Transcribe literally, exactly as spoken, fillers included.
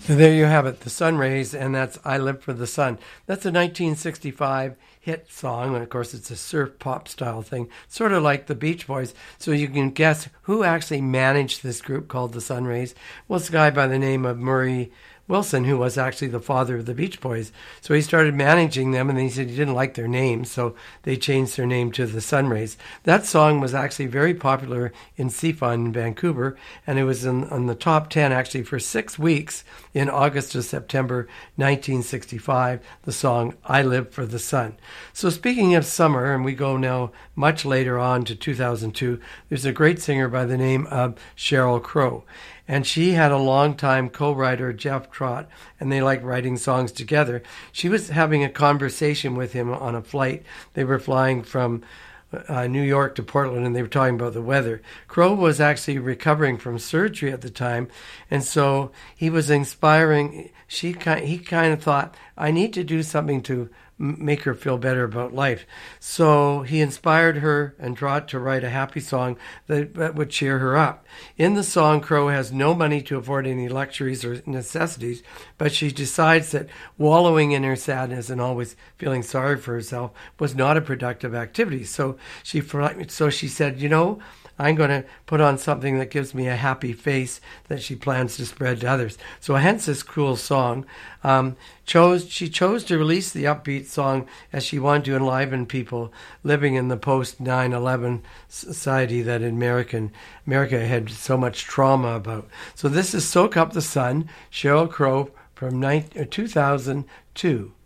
So there you have it, The Sun Rays, and that's I Live for the Sun. That's a nineteen sixty-five hit song, and of course it's a surf pop style thing, sort of like the Beach Boys. So you can guess who actually managed this group called the Sun Rays. Well, it's a guy by the name of Murray Wilson, who was actually the father of the Beach Boys. So he started managing them, and then he said he didn't like their name, so they changed their name to the Sun Rays. That song was actually very popular in C F O N in Vancouver, and it was in, on the top ten actually for six weeks in August to September nineteen sixty-five, the song I Live for the Sun. So speaking of summer, and we go now much later on to two thousand two, there's a great singer by the name of Sheryl Crow. And she had a longtime co-writer, Jeff Trott, and they liked writing songs together. She was having a conversation with him on a flight. They were flying from uh, New York to Portland, and they were talking about the weather. Crow was actually recovering from surgery at the time, and so he was inspiring. She He kind of thought, I need to do something to make her feel better about life. So he inspired her and Trott to write a happy song that, that would cheer her up. In the song, Crow has no money to afford any luxuries or necessities, but she decides that wallowing in her sadness and always feeling sorry for herself was not a productive activity. So she, so she said, you know, I'm going to put on something that gives me a happy face that she plans to spread to others. So hence this cool song. Um, chose She chose to release the upbeat song as she wanted to enliven people living in the post nine eleven society that American, America had so much trauma about. So this is Soak Up the Sun, Sheryl Crow from two thousand two.